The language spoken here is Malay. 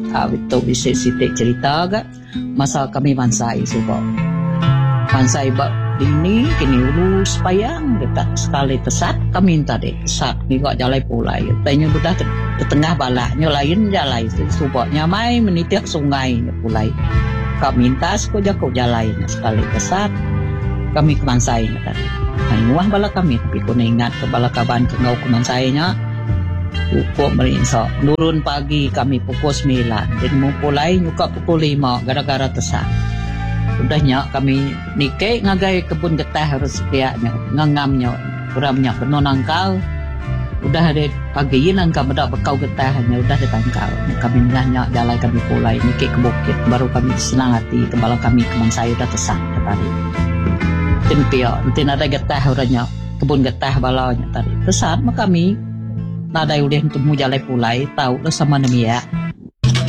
Itu bisa sitik cerita agak masa kami mansai suka. Mansai bak ini kini urus payang dekat sekali tesat kami minta deh tesat ni kok jalan pulai. Tanya sudah ke tengah balaknya lain jalan itu supaya mai menitiak sungai pulai. Kami minta kok jalan sekali tesat kami ke mansai tadi. Muah bala kami tapi kau ingat ke bala kaban ke ngau ke mansainya. Pukul merinsak nurun pagi kami pukul 9 dan mau pulai nyuka pukul 5 gara-gara tesat. Udahnya kami nikah ngagai kebun getah harus setiaknya ngangamnya kuramnya penuh nangkal. Udah ada pagi nangkal beda bekau getahnya udah ditangkal. Kami ndahnya jalan kami pulai nikah ke bukit baru kami senang hati kembali kami ke mansai udah tesat tadi. Tempio nanti ada getah orangnya kebun getah balanya tadi tesat maka kami nada udah untuk mu jalan pulai tahu lah sama namanya